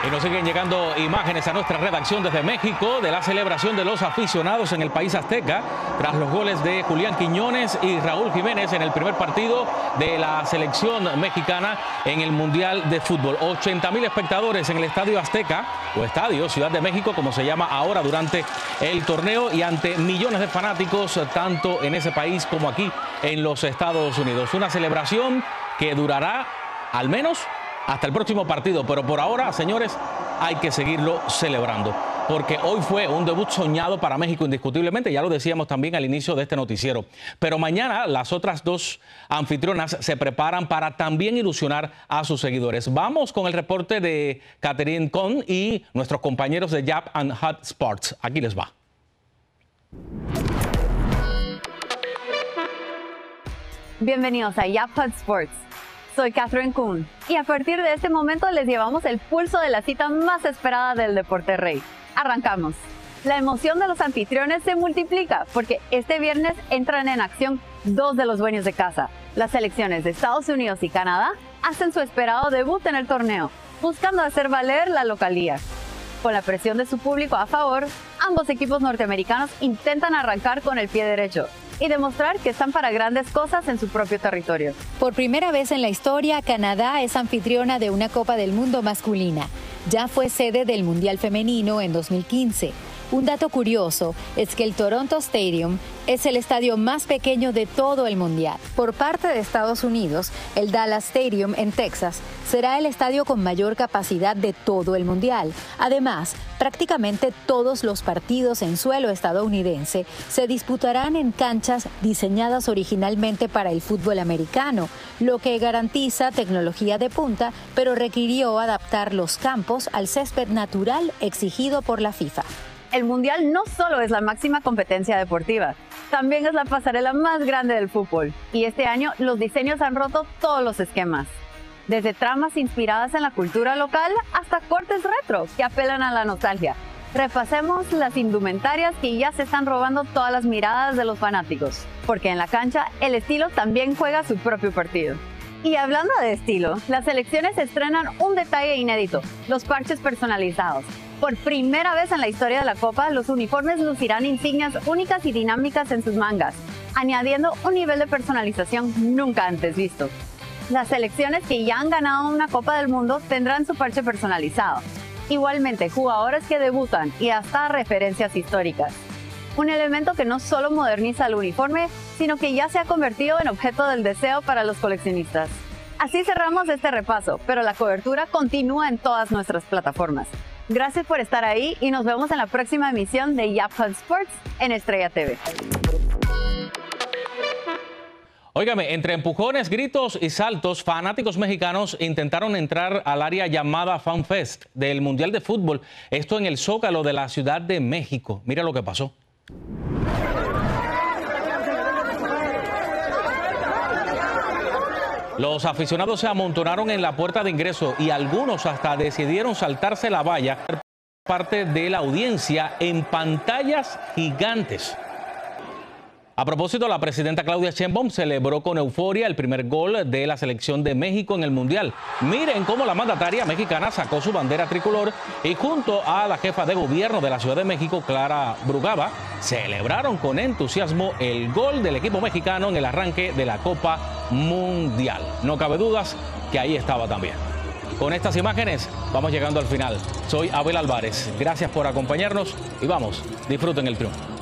Y nos siguen llegando imágenes a nuestra redacción desde México de la celebración de los aficionados en el país azteca tras los goles de Julián Quiñones y Raúl Jiménez en el primer partido de la selección mexicana en el Mundial de Fútbol. 80,000 espectadores en el Estadio Azteca, o Estadio Ciudad de México, como se llama ahora, durante el torneo y ante millones de fanáticos, tanto en ese país como aquí en los Estados Unidos. Una celebración que durará al menos hasta el próximo partido, pero por ahora, señores, hay que seguirlo celebrando, porque hoy fue un debut soñado para México indiscutiblemente, ya lo decíamos también al inicio de este noticiero, pero mañana las otras dos anfitrionas se preparan para también ilusionar a sus seguidores. Vamos con el reporte de Catherine Cohn y nuestros compañeros de Yap and Hot Sports. Aquí les va. Bienvenidos a Yap Hot Sports. Soy Catherine Kuhn y a partir de este momento les llevamos el pulso de la cita más esperada del deporte rey. Arrancamos. La emoción de los anfitriones se multiplica porque este viernes entran en acción dos de los dueños de casa. Las selecciones de Estados Unidos y Canadá hacen su esperado debut en el torneo, buscando hacer valer la localía. Con la presión de su público a favor, ambos equipos norteamericanos intentan arrancar con el pie derecho y demostrar que están para grandes cosas en su propio territorio. Por primera vez en la historia, Canadá es anfitriona de una Copa del Mundo masculina. Ya fue sede del Mundial Femenino en 2015. Un dato curioso es que el Toronto Stadium es el estadio más pequeño de todo el Mundial. Por parte de Estados Unidos, el Dallas Stadium en Texas será el estadio con mayor capacidad de todo el Mundial. Además, prácticamente todos los partidos en suelo estadounidense se disputarán en canchas diseñadas originalmente para el fútbol americano, lo que garantiza tecnología de punta, pero requirió adaptar los campos al césped natural exigido por la FIFA. El Mundial no solo es la máxima competencia deportiva, también es la pasarela más grande del fútbol. Y este año los diseños han roto todos los esquemas. Desde tramas inspiradas en la cultura local hasta cortes retro que apelan a la nostalgia. Repasemos las indumentarias que ya se están robando todas las miradas de los fanáticos. Porque en la cancha el estilo también juega su propio partido. Y hablando de estilo, las selecciones estrenan un detalle inédito, los parches personalizados. Por primera vez en la historia de la Copa, los uniformes lucirán insignias únicas y dinámicas en sus mangas, añadiendo un nivel de personalización nunca antes visto. Las selecciones que ya han ganado una Copa del Mundo tendrán su parche personalizado. Igualmente, jugadores que debutan y hasta referencias históricas. Un elemento que no solo moderniza el uniforme, sino que ya se ha convertido en objeto del deseo para los coleccionistas. Así cerramos este repaso, pero la cobertura continúa en todas nuestras plataformas. Gracias por estar ahí y nos vemos en la próxima emisión de Yap Hot Sports en Estrella TV. Óigame, entre empujones, gritos y saltos, fanáticos mexicanos intentaron entrar al área llamada Fan Fest del Mundial de Fútbol. Esto en el Zócalo de la Ciudad de México. Mira lo que pasó. Los aficionados se amontonaron en la puerta de ingreso y algunos hasta decidieron saltarse la valla. Parte de la audiencia en pantallas gigantes. A propósito, la presidenta Claudia Sheinbaum celebró con euforia el primer gol de la selección de México en el Mundial. Miren cómo la mandataria mexicana sacó su bandera tricolor y junto a la jefa de gobierno de la Ciudad de México, Clara Brugada, celebraron con entusiasmo el gol del equipo mexicano en el arranque de la Copa Mundial. No cabe dudas que ahí estaba también. Con estas imágenes vamos llegando al final. Soy Abel Álvarez. Gracias por acompañarnos y vamos, disfruten el triunfo.